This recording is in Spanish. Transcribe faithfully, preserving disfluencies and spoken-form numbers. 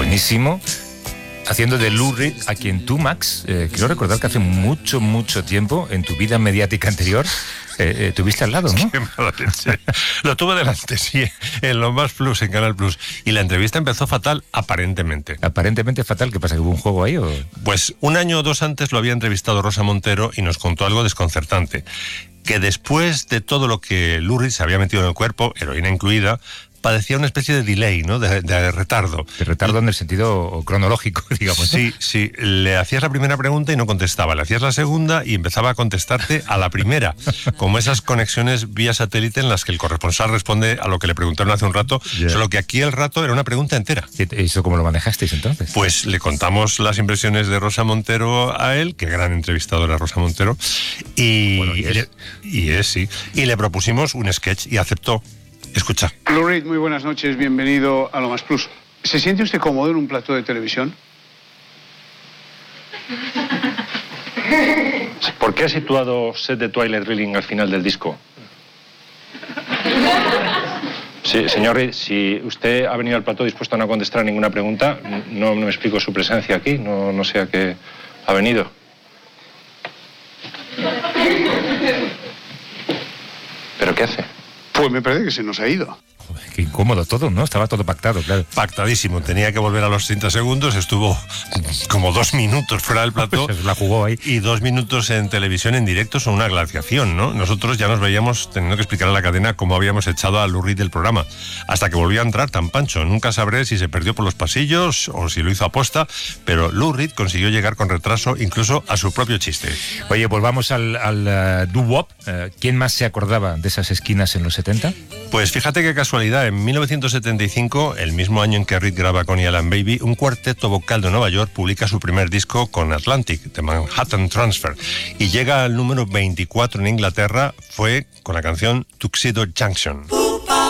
buenísimo, haciendo de Lou Reed, a quien tú, Max, eh, quiero recordar que hace mucho, mucho tiempo, en tu vida mediática anterior, eh, eh, tuviste al lado, ¿no? Qué mala leche. Lo tuve delante, sí, en Lo Más Plus, en Canal Plus. Y la entrevista empezó fatal, aparentemente. Aparentemente fatal. ¿Qué pasa, que hubo un juego ahí o...? Pues un año o dos antes lo había entrevistado Rosa Montero y nos contó algo desconcertante. Que después de todo lo que Lou Reed se había metido en el cuerpo, heroína incluida, padecía una especie de delay, ¿no? De, de retardo. De retardo en el sentido cronológico, digamos. Sí, sí. Le hacías la primera pregunta y no contestaba. Le hacías la segunda y empezaba a contestarte a la primera. Como esas conexiones vía satélite en las que el corresponsal responde a lo que le preguntaron hace un rato, yeah. Solo que aquí el rato era una pregunta entera. ¿Y eso cómo lo manejasteis entonces? Pues le contamos las impresiones de Rosa Montero a él, qué gran entrevistadora Rosa Montero, y, bueno, y, es. y, le, y es, sí. Y le propusimos un sketch y aceptó. Escucha. Lou Reed, muy buenas noches, bienvenido a Lo Más Plus. ¿Se siente usted cómodo en un plató de televisión? ¿Por qué ha situado Set de Twilight Drilling al final del disco? Sí, señor Reed, si usted ha venido al plató dispuesto a no contestar a ninguna pregunta, no, no me explico su presencia aquí, no, no sé a qué ha venido. ¿Pero qué hace? Pues me parece que se nos ha ido. Joder, qué incómodo todo, ¿no? Estaba todo pactado, claro. Pactadísimo. Tenía que volver a los treinta segundos. Estuvo como dos minutos fuera del plató. Pues la jugó ahí. Y dos minutos en televisión en directo son una glaciación, ¿no? Nosotros ya nos veíamos teniendo que explicar a la cadena cómo habíamos echado a Lou Reed del programa. Hasta que volvió a entrar tan pancho. Nunca sabré si se perdió por los pasillos o si lo hizo aposta, pero Lou Reed consiguió llegar con retraso incluso a su propio chiste. Oye, pues vamos al, al uh, doo-wop. Uh, ¿Quién más se acordaba de esas esquinas en los setenta? Pues fíjate qué casualidad, en mil novecientos setenta y cinco, el mismo año en que Reed graba con Alan Baby, un cuarteto vocal de Nueva York publica su primer disco con Atlantic, The Manhattan Transfer, y llega al número veinticuatro en Inglaterra, fue con la canción Tuxedo Junction.